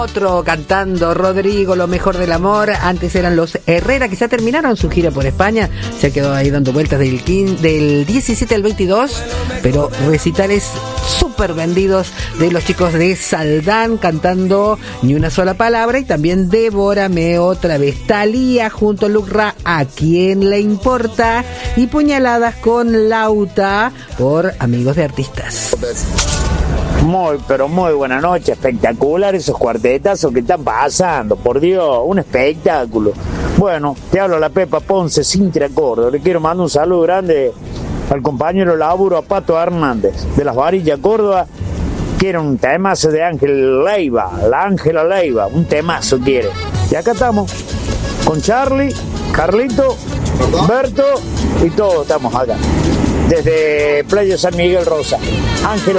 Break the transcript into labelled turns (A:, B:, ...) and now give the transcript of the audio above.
A: Otro cantando, Rodrigo, Lo Mejor del Amor. Antes eran los Herrera, que ya terminaron su gira por España. Se quedó ahí dando vueltas del 17 al 22, pero recitales súper vendidos de los chicos de Saldán, cantando Ni Una Sola Palabra, y también Devórame otra vez. Thalía junto a Lucra, ¿A quién le importa? Y Puñaladas con Lauta por Amigos de Artistas.
B: Muy, pero muy buena noche, espectacular esos cuartetazos que están pasando, por Dios, un espectáculo. Bueno, te hablo la Pepa Ponce, Cintia Córdoba. Le quiero mandar un saludo grande al compañero laburo, a Pato Hernández, de Las Varillas, Córdoba. Quiere un temazo de Ángel Leiva, la Ángela Leiva, un temazo quiere. Y acá estamos, con Charlie, Carlito, Berto y todos estamos acá. Desde Playa San Miguel Rosa, Ángela